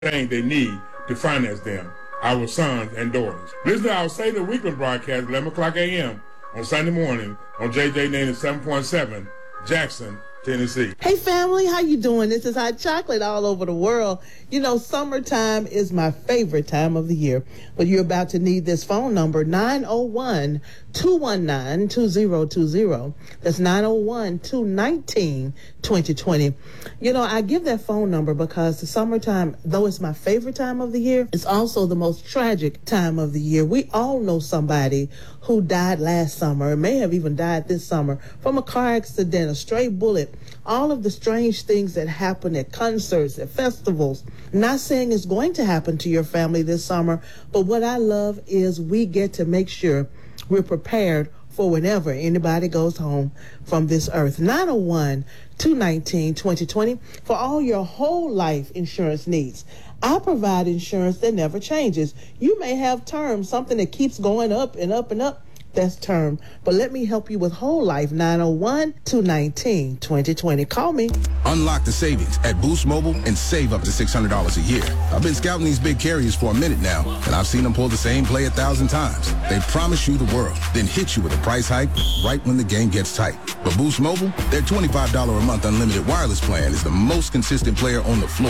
thing they need to finance them, our sons and daughters. Listen to our Save the Weekend broadcast 11 o'clock a.m. on Sunday morning on JJ 97.7, Jackson, Tennessee. Hey family, how you doing? This is Hot Chocolate all over the world. You know, summertime is my favorite time of the year. But you're about to need this phone number, 901-219-2020. That's 901-219-2020. You know, I give that phone number because the summertime, though it's my favorite time of the year, it's also the most tragic time of the year. We all know somebody who died last summer, and may have even died this summer, from a car accident, a stray bullet, all of the strange things that happen at concerts, at festivals. Not saying it's going to happen to your family this summer, but what I love is we get to make sure we're prepared for whenever anybody goes home from this earth. 901-219-2020 for all your whole life insurance needs. I provide insurance that never changes. You may have term, something that keeps going up and up and up. That's term. But let me help you with whole life. 901-219-2020. Call me. Unlock the savings at Boost Mobile and save up to $600 a year. I've been scouting these big carriers for a minute now, and I've seen them pull the same play 1,000 times. They promise you the world, then hit you with a price hike right when the game gets tight. But Boost Mobile, their $25 a month unlimited wireless plan is the most consistent player on the floor.